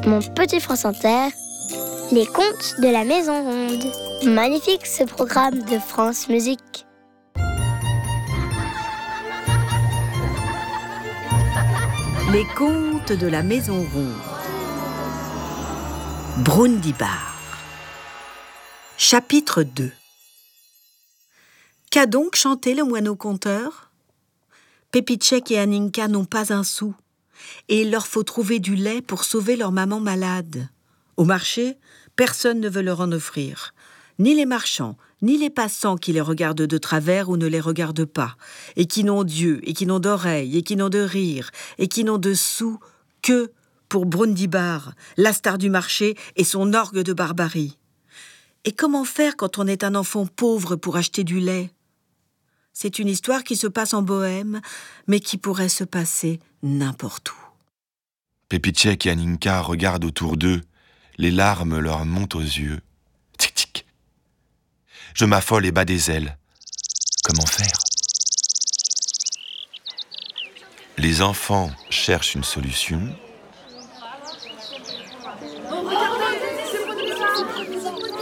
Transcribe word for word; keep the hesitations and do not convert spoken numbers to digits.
Mon petit France Inter, les contes de la Maison Ronde. Magnifique ce programme de France Musique. Les contes de la Maison Ronde. Brundibar. Chapitre deux. Qu'a donc chanté le moineau conteur ? Pépitchek et Aninka n'ont pas un sou, et il leur faut trouver du lait pour sauver leur maman malade. Au marché, personne ne veut leur en offrir. Ni les marchands, ni les passants qui les regardent de travers ou ne les regardent pas, et qui n'ont d'yeux, et qui n'ont d'oreilles, et qui n'ont de rire, et qui n'ont de sous que pour Brundibar, la star du marché et son orgue de barbarie. Et comment faire quand on est un enfant pauvre pour acheter du lait ? C'est une histoire qui se passe en Bohème, mais qui pourrait se passer n'importe où. Pépitchek et Aninka regardent autour d'eux, les larmes leur montent aux yeux. Tic tic. Je m'affole et bats des ailes. Comment faire ? Les enfants cherchent une solution.